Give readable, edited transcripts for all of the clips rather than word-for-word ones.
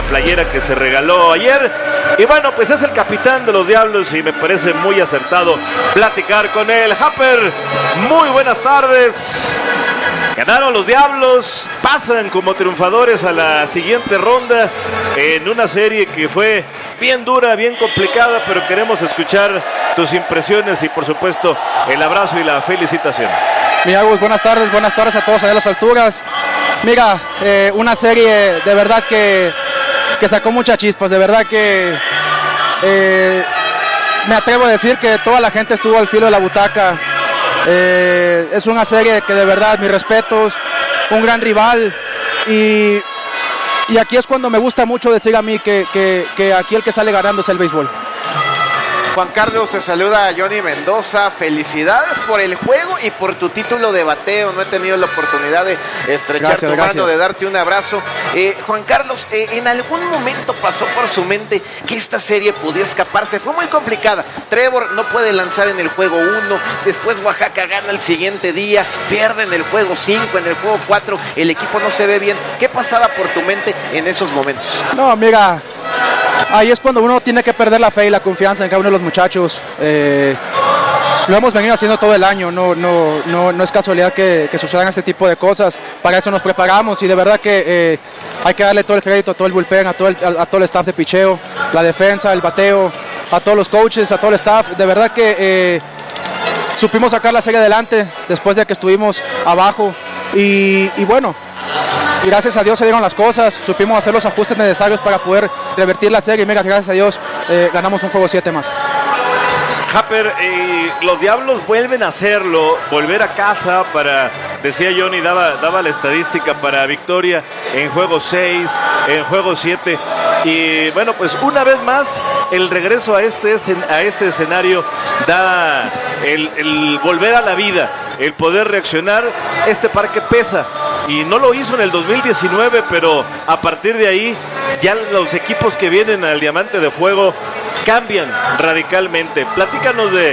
playera que se regaló ayer. Y bueno, pues es el capitán de los Diablos y me parece muy acertado platicar con él. Happer, muy buenas tardes. Ganaron los Diablos, pasan como triunfadores a la siguiente ronda en una serie que fue bien dura, bien complicada, pero queremos escuchar tus impresiones y por supuesto el abrazo y la felicitación. Mira, Gus, buenas tardes a todos allá a las alturas. Mira, una serie de verdad que sacó muchas chispas, de verdad que me atrevo a decir que toda la gente estuvo al filo de la butaca. Es una serie que de verdad, mis respetos, un gran rival y aquí es cuando me gusta mucho decir a mí que aquí el que sale ganando es el béisbol. Juan Carlos, te saluda a Johnny Mendoza, felicidades por el juego y por tu título de bateo. No he tenido la oportunidad de estrechar tu mano, de darte un abrazo. Juan Carlos, ¿en algún momento pasó por su mente que esta serie podía escaparse? Fue muy complicada. Trevor no puede lanzar en el juego 1, después Oaxaca gana el siguiente día, pierde en el juego 5, en el juego 4, el equipo no se ve bien. ¿Qué pasaba por tu mente en esos momentos? No, mira, ahí es cuando uno tiene que perder la fe y la confianza en cada uno de los muchachos. Lo hemos venido haciendo todo el año, no es casualidad que sucedan este tipo de cosas. Para eso nos preparamos y de verdad que hay que darle todo el crédito a todo el bullpen, a todo el staff de picheo, la defensa, el bateo, a todos los coaches, a todo el staff. De verdad que supimos sacar la serie adelante después de que estuvimos abajo y bueno, y gracias a Dios se dieron las cosas, supimos hacer los ajustes necesarios para poder revertir la serie. Mira, gracias a Dios ganamos un juego 7 más. Happer, los Diablos vuelven a hacerlo, volver a casa para, decía Johnny, daba la estadística para victoria en juego 6, en juego 7. Y bueno, pues una vez más el regreso a este escenario da el volver a la vida, el poder reaccionar. Este parque pesa y no lo hizo en el 2019, pero a partir de ahí ya los equipos que vienen al Diamante de Fuego cambian radicalmente. Platícanos de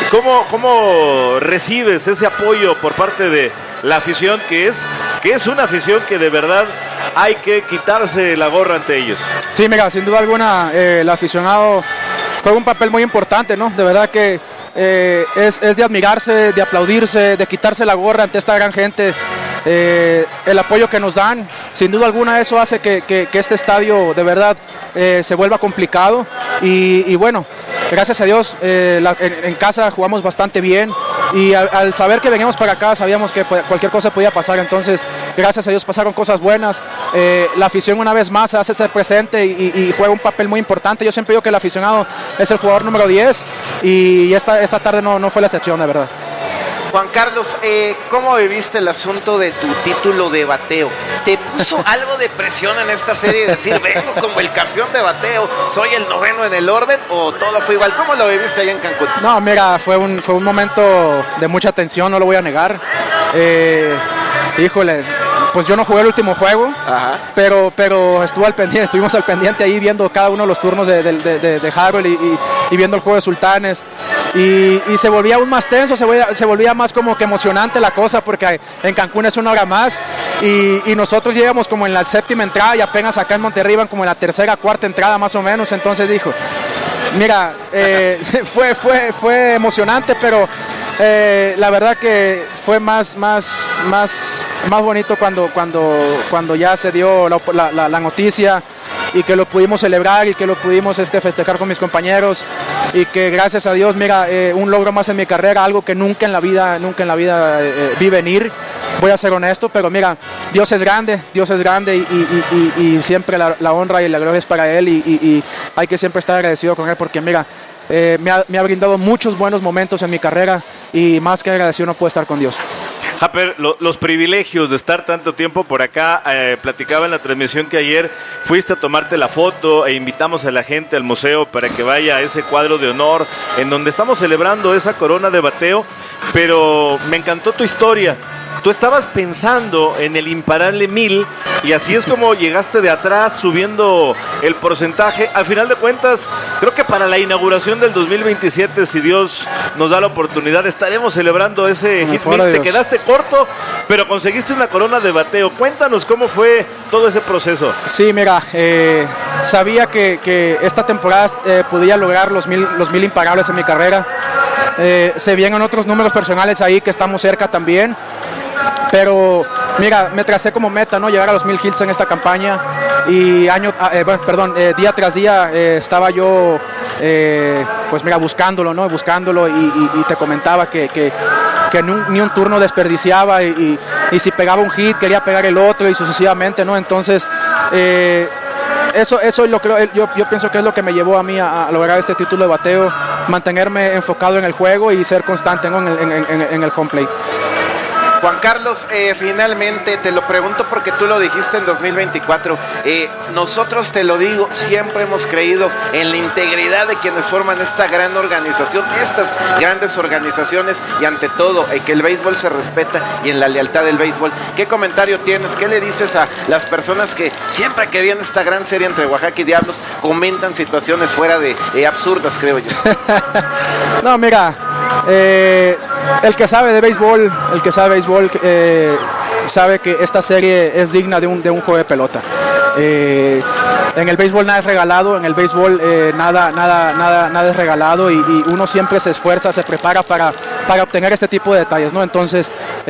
cómo recibes ese apoyo por parte de la afición, que es una afición que de verdad hay que quitarse la gorra ante ellos. Sí, mira, sin duda alguna el aficionado juega un papel muy importante, ¿no? De verdad que es de admirarse, de aplaudirse, de quitarse la gorra ante esta gran gente. El apoyo que nos dan, sin duda alguna eso hace que este estadio de verdad se vuelva complicado y bueno, gracias a Dios en casa jugamos bastante bien y al saber que veníamos para acá sabíamos que cualquier cosa podía pasar, entonces gracias a Dios pasaron cosas buenas. La afición una vez más se hace ser presente y juega un papel muy importante. Yo siempre digo que el aficionado es el jugador número 10 y esta tarde no fue la excepción, de verdad. Juan Carlos, ¿cómo viviste el asunto de tu título de bateo? ¿Te puso algo de presión en esta serie de decir, vengo como el campeón de bateo, soy el 9º en el orden, o todo fue igual? ¿Cómo lo viviste allá en Cancún? No, mira, fue un momento de mucha tensión, no lo voy a negar. Híjole, pues yo no jugué el último juego, pero estuvimos al pendiente ahí viendo cada uno de los turnos de Harold y viendo el juego de Sultanes. Y se volvía aún más tenso, se volvía más como que emocionante la cosa, porque en Cancún es 1 hora más y nosotros llegamos como en la 7ª entrada y apenas acá en Monterrey iban como en la 3ª, 4ª entrada más o menos. Entonces dijo, mira, fue emocionante, pero la verdad que fue más bonito cuando ya se dio la noticia y que lo pudimos celebrar y que lo pudimos festejar con mis compañeros y que gracias a Dios, mira, un logro más en mi carrera, algo que nunca en la vida vi venir. Voy a ser honesto, pero mira, Dios es grande y siempre la honra y la gloria es para Él y hay que siempre estar agradecido con Él porque mira, me ha brindado muchos buenos momentos en mi carrera y más que agradecido no puedo estar con Dios. Happer, los privilegios de estar tanto tiempo por acá, platicaba en la transmisión que ayer fuiste a tomarte la foto e invitamos a la gente al museo para que vaya a ese cuadro de honor en donde estamos celebrando esa corona de bateo, pero me encantó tu historia. tú estabas pensando en el imparable 1000 y así es como llegaste de atrás subiendo el porcentaje. Al final de cuentas, creo que para la inauguración del 2027, si Dios nos da la oportunidad, estaremos celebrando ese Hit 1000. Te quedaste corto, pero conseguiste una corona de bateo. Cuéntanos cómo fue todo ese proceso. Sí, mira, sabía que esta temporada podía lograr los 1000 imparables en mi carrera. Se vienen otros números personales ahí que estamos cerca también. Pero mira, me tracé como meta, ¿no? Llegar a los 1000 hits en esta campaña. Y día tras día estaba yo pues mira, buscándolo, ¿no? Buscándolo y te comentaba que ni un turno desperdiciaba y si pegaba un hit quería pegar el otro y sucesivamente, ¿no? Entonces eso lo creo, yo pienso que es lo que me llevó a mí a lograr este título de bateo, mantenerme enfocado en el juego y ser constante, ¿no? en el home plate. Juan Carlos, finalmente te lo pregunto porque tú lo dijiste en 2024. Nosotros, te lo digo, siempre hemos creído en la integridad de quienes forman esta gran organización, estas grandes organizaciones, y ante todo, que el béisbol se respeta y en la lealtad del béisbol. ¿Qué comentario tienes? ¿Qué le dices a las personas que siempre que viene esta gran serie entre Oaxaca y Diablos comentan situaciones fuera de absurdas, creo yo? No, mira, el que sabe de béisbol, sabe que esta serie es digna de un juego de pelota. En el béisbol nada es regalado, en el béisbol nada es regalado y uno siempre se esfuerza, se prepara para obtener este tipo de detalles, ¿no? Entonces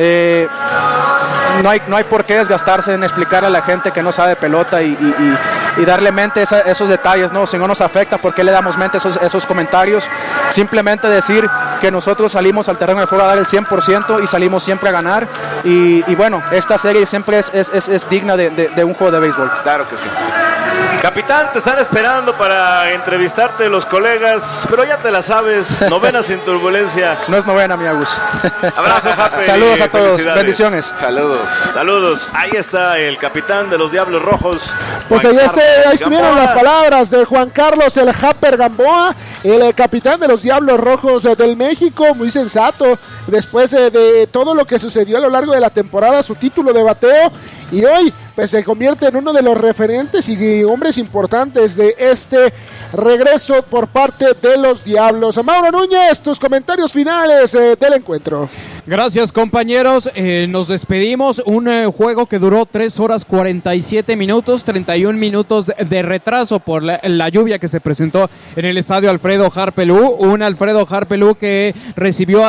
no hay por qué desgastarse en explicar a la gente que no sabe pelota y darle mente a esos detalles, ¿no? Si no nos afecta, ¿por qué le damos mente a esos comentarios? Simplemente decir que nosotros salimos al terreno de juego a dar el 100% y salimos siempre a ganar y bueno, esta serie siempre es digna de un juego de béisbol. Claro que sí. Capitán, te están esperando para entrevistarte los colegas, pero ya te la sabes, novena sin turbulencia. No es novena, mi Agus. Abrazo, Jape. Saludos a todos, bendiciones. Saludos. Ahí está el capitán de los Diablos Rojos. Pues ahí estuvieron las palabras de Juan Carlos el Japer Gamboa, el capitán de los Diablos Rojos del México, muy sensato, después de todo lo que sucedió a lo largo de la temporada, su título de bateo, y hoy pues se convierte en uno de los referentes y hombres importantes de este regreso por parte de los Diablos. Mauro Núñez, tus comentarios finales del encuentro. Gracias, compañeros, nos despedimos, un juego que duró 3 horas 47 minutos, 31 minutos de retraso por la lluvia que se presentó en el estadio Alfredo Harpelú, un Alfredo Harpelú que recibió a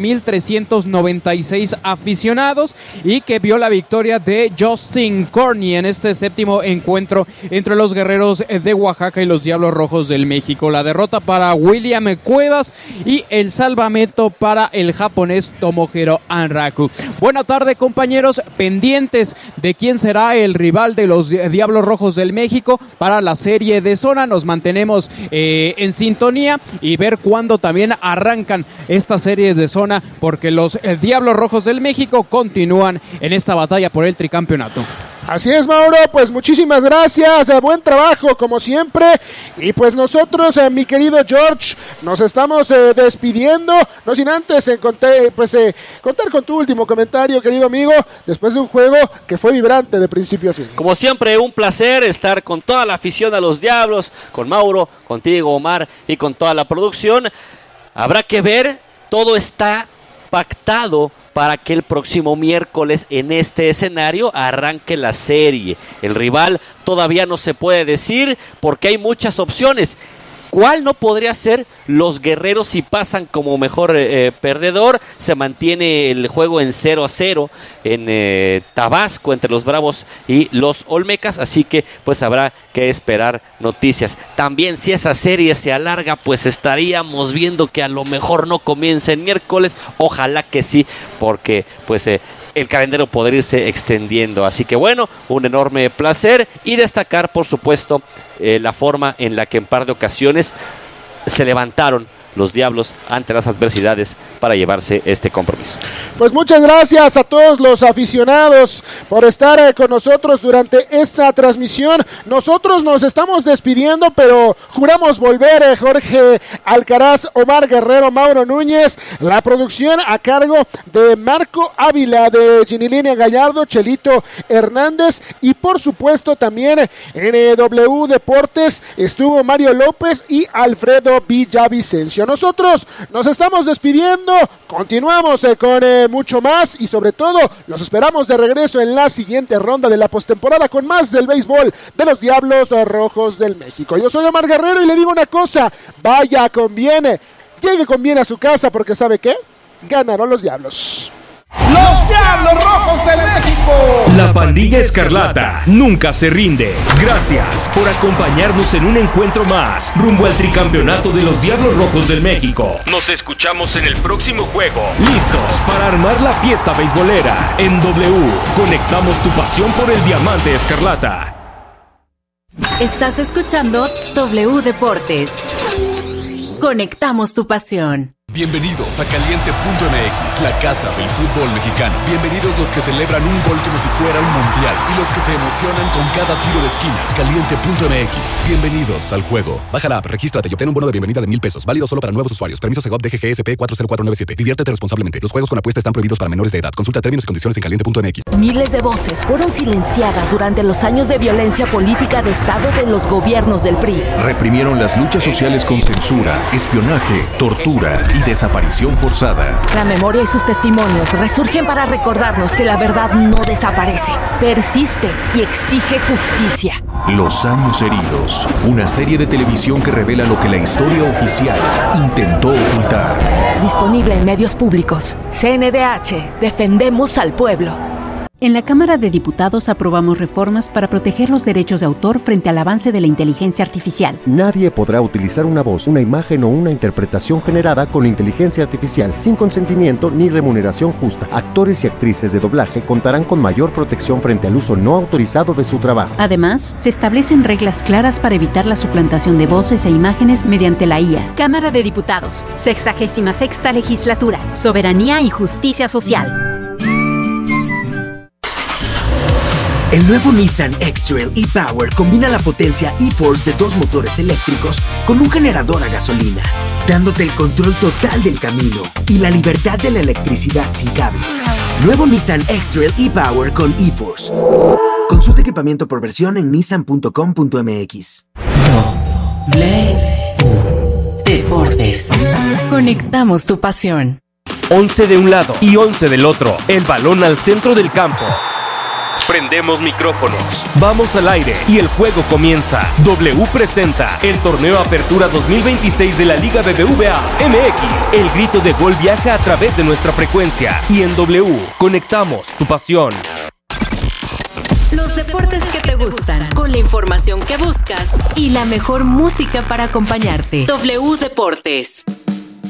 12,396 aficionados y que vio la victoria de Justin Corney en este séptimo encuentro entre los Guerreros de Oaxaca y los Diablos Rojos del México. La derrota para William Cuevas y el salvamento para el japonés Tomohiro Anraku. Buena tarde, compañeros, pendientes de quién será el rival de los Diablos Rojos del México para la serie de zona. Nos mantenemos en sintonía y ver cuándo también arrancan esta serie de zona, porque los Diablos Rojos del México continúan en esta batalla por el tricampeonato. Así es, Mauro, pues muchísimas gracias, buen trabajo como siempre, y pues nosotros, mi querido George, nos estamos despidiendo, no sin antes contar con tu último comentario, querido amigo, después de un juego que fue vibrante de principio a fin. Como siempre, un placer estar con toda la afición a los Diablos, con Mauro, contigo, Omar, y con toda la producción. Habrá que ver, todo está pactado para que el próximo miércoles en este escenario arranque la serie. El rival todavía no se puede decir porque hay muchas opciones. ¿Cuál no podría ser? Los Guerreros, si pasan como mejor perdedor, se mantiene el juego en 0-0 en Tabasco entre los Bravos y los Olmecas, así que pues habrá que esperar noticias. También si esa serie se alarga, pues estaríamos viendo que a lo mejor no comienza el miércoles, ojalá que sí, porque pues el calendario podría irse extendiendo. Así que bueno, un enorme placer y destacar por supuesto la forma en la que en par de ocasiones se levantaron los Diablos ante las adversidades para llevarse este compromiso. Pues muchas gracias a todos los aficionados por estar con nosotros durante esta transmisión. Nosotros nos estamos despidiendo, pero juramos volver. Jorge Alcaraz, Omar Guerrero, Mauro Núñez, la producción a cargo de Marco Ávila, de Ginilenia Gallardo, Chelito Hernández, y por supuesto también en W Deportes estuvo Mario López y Alfredo Villavicencio. Nosotros nos estamos despidiendo, continuamos con mucho más y sobre todo los esperamos de regreso en la siguiente ronda de la postemporada con más del béisbol de los Diablos Rojos del México. Yo soy Omar Guerrero y le digo una cosa, vaya, conviene, llegue conviene a su casa porque ¿sabe qué? Ganaron los Diablos. ¡Los Diablos Rojos del México! La pandilla escarlata nunca se rinde. Gracias por acompañarnos en un encuentro más rumbo al tricampeonato de los Diablos Rojos del México. Nos escuchamos en el próximo juego. Listos para armar la fiesta beisbolera. En W, conectamos tu pasión por el diamante escarlata. Estás escuchando W Deportes. Conectamos tu pasión. Bienvenidos a Caliente.mx, la casa del fútbol mexicano. Bienvenidos los que celebran un gol como si fuera un mundial y los que se emocionan con cada tiro de esquina. Caliente.mx, bienvenidos al juego. Baja la app, regístrate y obtén un bono de bienvenida de $1,000. Válido solo para nuevos usuarios. Permiso Segov DGGSP 40497. Diviértete responsablemente. Los juegos con apuesta están prohibidos para menores de edad. Consulta términos y condiciones en Caliente.mx. Miles de voces fueron silenciadas durante los años de violencia política de Estado de los gobiernos del PRI. Reprimieron las luchas sociales con censura, espionaje, tortura y desaparición forzada. La memoria y sus testimonios resurgen para recordarnos que la verdad no desaparece, persiste y exige justicia. Los años heridos, una serie de televisión que revela lo que la historia oficial intentó ocultar. Disponible en medios públicos. CNDH, defendemos al pueblo. En la Cámara de Diputados aprobamos reformas para proteger los derechos de autor frente al avance de la inteligencia artificial. Nadie podrá utilizar una voz, una imagen o una interpretación generada con inteligencia artificial sin consentimiento ni remuneración justa. Actores y actrices de doblaje contarán con mayor protección frente al uso no autorizado de su trabajo. Además, se establecen reglas claras para evitar la suplantación de voces e imágenes mediante la IA. Cámara de Diputados, 66ª Legislatura, Soberanía y Justicia Social. El nuevo Nissan X-Trail e-Power combina la potencia e-Force de 2 motores eléctricos con un generador a gasolina, dándote el control total del camino y la libertad de la electricidad sin cables. Nuevo Nissan X-Trail e-Power con e-Force. Consulta equipamiento por versión en nissan.com.mx. Deportes. Conectamos tu pasión. 11 de un lado y 11 del otro. El balón al centro del campo. Prendemos micrófonos, vamos al aire y el juego comienza. W presenta el torneo Apertura 2026 de la Liga BBVA MX. El grito de gol viaja a través de nuestra frecuencia y en W conectamos tu pasión. Los deportes que te gustan, con la información que buscas y la mejor música para acompañarte. W Deportes.